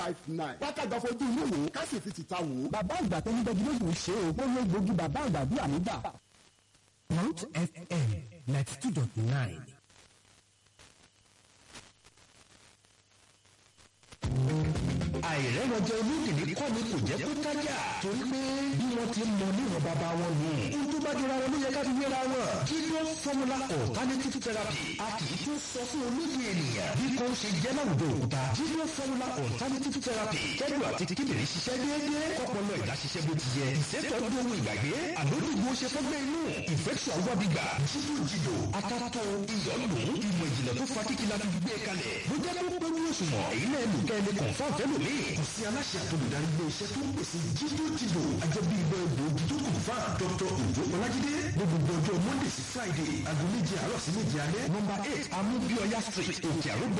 59. wákàtí àfojú inú wò ká sì fi tìta wò. bàbá àgbà tó ń gbẹ́jú lóògùn ṣe é ó ló gbógi bàbá àgbà bí àmúgbà. Mount FM 92.9. àìrẹ́wọ̀jẹ olókìní kọ́ ni kò jẹ́ kó tájà torí pé bí wọ́n ti mọ níwọ̀n bàbá wọn nù. ohun tó bá jọra wọn ló yẹ ká fi wéra wọn. Gideon Formula Alternative Therapy a kì í tó sọ fún olóògbé ènìyàn bí kò ṣe jẹ́ láwùjọ òkúta. Gideon Formula Alternative Therapy kẹ́dùn àti kíndìnrín ṣiṣẹ́ déédéé kọ́pọ̀lọ́ ìdá ṣiṣẹ́ bó ti yẹ. ìṣètò ọdún ohun ìgbàgbé àlódùgbò ṣe fọ́gbẹ́ inú infection wábìgbà jíjò akátó ìyọ́nù ìmọ̀ ìjìnlẹ̀ tó fa kíkí la fi gbé kalẹ̀. bó jẹ́ tó pé wúlò sùnmọ̀ èyí náà lù kẹ́ ẹni kọ̀ǹfọ́n fẹ́ lòmí. kò sí aláṣẹ àtolùdarí ilé iṣẹ́ tó ń pèsè jíjò àjẹbí ilé egbòogi tó kù fún Dr. Ojo Ọlájídé ní gbogbo ọjọ́ Monday sí Friday aago 7 àárọ̀ sí 7 alẹ́. nọ́mbà 8 Amúbíọ́yá street Òkè Àró